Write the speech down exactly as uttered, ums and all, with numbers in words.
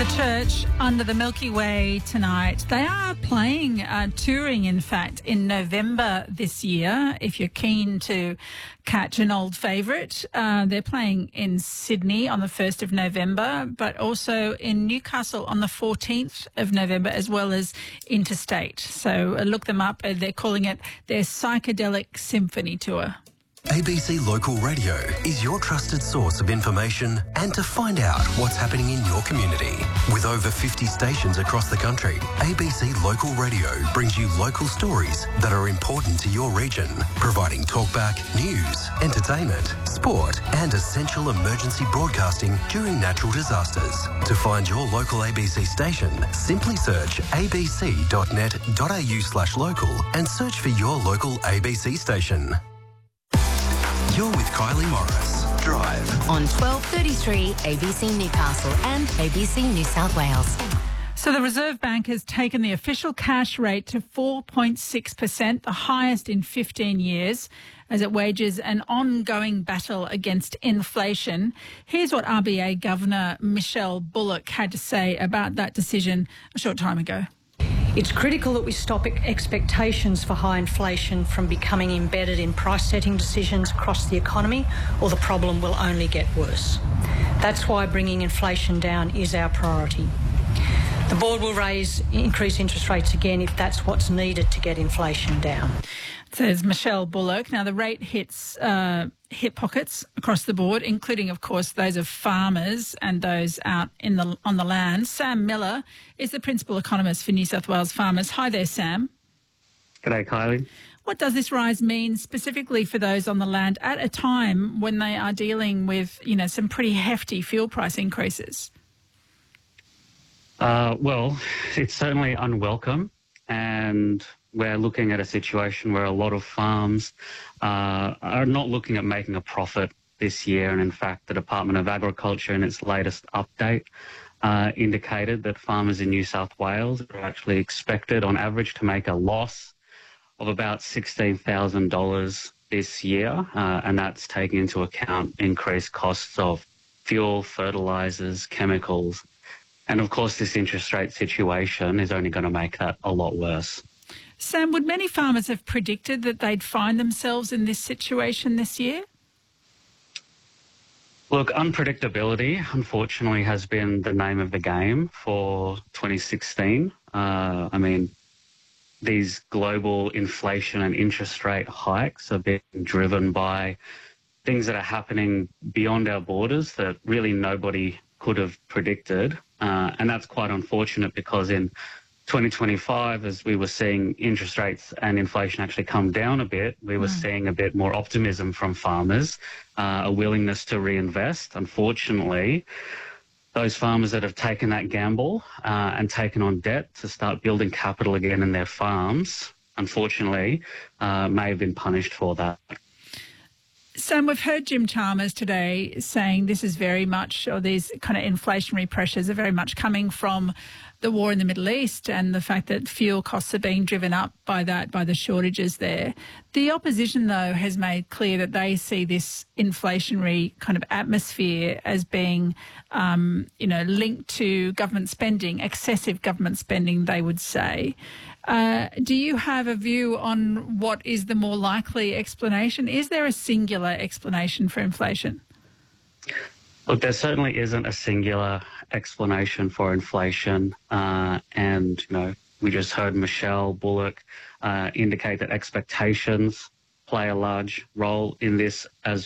The Church under the Milky Way tonight. They are playing, uh, touring, in fact, in November this year. If you're keen to catch an old favourite, uh, they're playing in Sydney on the first of November, but also in Newcastle on the fourteenth of November, as well as interstate. So uh, look them up. Uh, they're calling it their Psychedelic Symphony Tour. A B C Local Radio is your trusted source of information and to find out what's happening in your community. With over fifty stations across the country, A B C Local Radio brings you local stories that are important to your region, providing talkback, news, entertainment, sport and essential emergency broadcasting during natural disasters. To find your local A B C station, simply search abc.net.au slash local and search for your local A B C station. You're with Kylie Morris. Drive. On twelve thirty-three A B C Newcastle and A B C New South Wales. So the Reserve Bank has taken the official cash rate to four point six percent, the highest in fifteen years, as it wages an ongoing battle against inflation. Here's what R B A Governor Michelle Bullock had to say about that decision a short time ago. It's critical that we stop expectations for high inflation from becoming embedded in price-setting decisions across the economy, or the problem will only get worse. That's why bringing inflation down is our priority. The board will raise, increase interest rates again if that's what's needed to get inflation down. Says Michelle Bullock. Now, the rate hits uh, hit pockets across the board, including, of course, those of farmers and those out in the on the land. Sam Miller is the principal economist for New South Wales Farmers. Hi there, Sam. G'day, Kylie. What does this rise mean specifically for those on the land at a time when they are dealing with, you know, some pretty hefty fuel price increases? Uh, well, it's certainly unwelcome, and we're looking at a situation where a lot of farms uh, are not looking at making a profit this year. And in fact, the Department of Agriculture in its latest update uh, indicated that farmers in New South Wales are actually expected on average to make a loss of about sixteen thousand dollars this year. Uh, and that's taking into account increased costs of fuel, fertilisers, chemicals. And of course, this interest rate situation is only going to make that a lot worse. Sam, would many farmers have predicted that they'd find themselves in this situation this year? Look, unpredictability, unfortunately, has been the name of the game for twenty sixteen. Uh, I mean, these global inflation and interest rate hikes are being driven by things that are happening beyond our borders that really nobody could have predicted. Uh, and that's quite unfortunate because in twenty twenty-five, as we were seeing interest rates and inflation actually come down a bit, we were mm. seeing a bit more optimism from farmers, uh, a willingness to reinvest. Unfortunately, those farmers that have taken that gamble uh, and taken on debt to start building capital again in their farms, unfortunately, uh, may have been punished for that. Sam, we've heard Jim Chalmers today saying this is very much, or these kind of inflationary pressures are very much coming from the war in the Middle East and the fact that fuel costs are being driven up by that, by the shortages there. The opposition, though, has made clear that they see this inflationary kind of atmosphere as being, um, you know, linked to government spending, excessive government spending, they would say. Uh, do you have a view on what is the more likely explanation? Is there a singular explanation for inflation? Look, there certainly isn't a singular explanation for inflation. Uh, and, you know, we just heard Michelle Bullock uh, indicate that expectations play a large role in this as